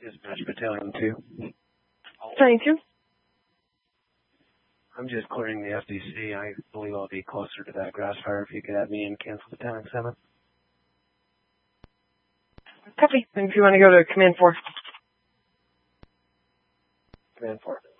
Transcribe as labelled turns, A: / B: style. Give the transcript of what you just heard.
A: Dispatch Battalion 2.
B: Thank you.
A: I'm just clearing the FDC. I believe I'll be closer to that grass fire if you could have me in cancel Battalion 7.
B: Copy. And if you want to go to Command 4.
A: Command 4.